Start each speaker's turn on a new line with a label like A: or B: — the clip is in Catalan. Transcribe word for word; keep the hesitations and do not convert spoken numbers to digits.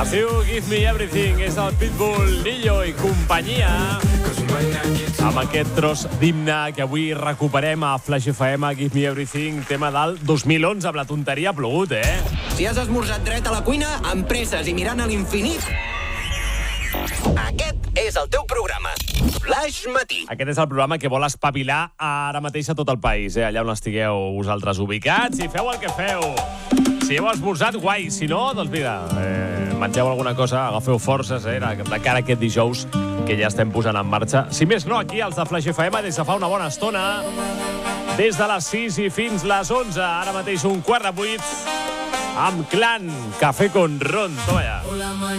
A: Es diu Give Me Everything, és el Pitbull, Lillo i companyia, amb aquest tros d'himne que avui recuperem a Flash F M, Give Me Everything, tema del dos mil onze, amb la tonteria ha plogut, eh?
B: Si has esmorzat dret a la cuina, amb presses i mirant a l'infinit, aquest és el teu programa, Flash Matí.
A: Aquest és el programa que vol espavilar ara mateix a tot el país, eh? Allà on estigueu vosaltres ubicats, i feu el que feu. Si heu esmorzat, guai. Si no, doncs mira, eh, mengeu alguna cosa, agafeu forces, eh, de cara a aquest dijous que ja estem posant en marxa. Si més no, aquí, els de Flash F M, des de fa una bona estona, des de les sis i fins les onze, ara mateix un quart de vuit, amb Clan, Café con Ron. Toma ja.